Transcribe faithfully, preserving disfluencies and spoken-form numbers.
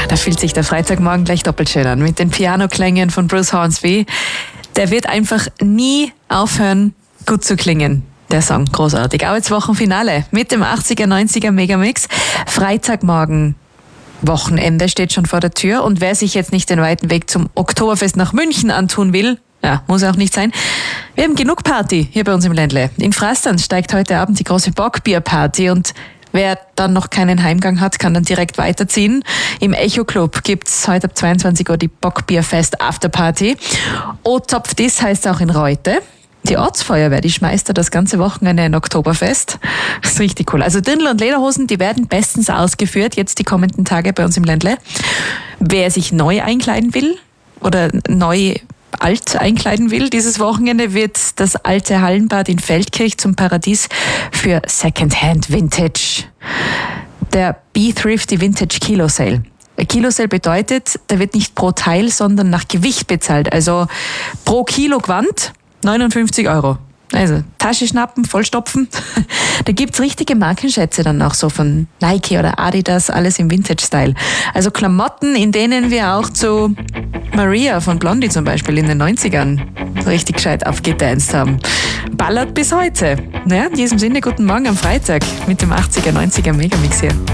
Da fühlt sich der Freitagmorgen gleich doppelt schön an. Mit den Pianoklängen von Bruce Hornsby. Der wird einfach nie aufhören, gut zu klingen. Der Song, großartig. Auch jetzt Wochenfinale mit dem achtziger, neunziger Megamix. Freitagmorgen. Wochenende steht schon vor der Tür und wer sich jetzt nicht den weiten Weg zum Oktoberfest nach München antun will, ja, muss auch nicht sein. Wir haben genug Party hier bei uns im Ländle. In Frastanz steigt heute Abend die große Bockbierparty und wer dann noch keinen Heimgang hat, kann dann direkt weiterziehen. Im Echo Club gibt's heute ab zweiundzwanzig Uhr die Bockbierfest Afterparty. O-Topf Dis heißt auch in Reute. Die Ortsfeuerwehr, die schmeißt da das ganze Wochenende ein Oktoberfest. Das ist richtig cool. Also Dirndl und Lederhosen, die werden bestens ausgeführt, jetzt die kommenden Tage bei uns im Ländle. Wer sich neu einkleiden will oder neu alt einkleiden will, dieses Wochenende wird das alte Hallenbad in Feldkirch zum Paradies für Secondhand Vintage. Der B-Thrifty Vintage Kilo Sale. Kilo Sale bedeutet, da wird nicht pro Teil, sondern nach Gewicht bezahlt. Also pro Kilo Gewand neunundfünfzig Euro. Also Tasche schnappen, vollstopfen. Da gibt's richtige Markenschätze dann auch so von Nike oder Adidas, alles im Vintage-Style. Also Klamotten, in denen wir auch zu Maria von Blondie zum Beispiel in den neunzigern richtig gescheit aufgetanzt haben. Ballert bis heute. Naja, in diesem Sinne, guten Morgen am Freitag mit dem achtziger, neunziger Megamix hier.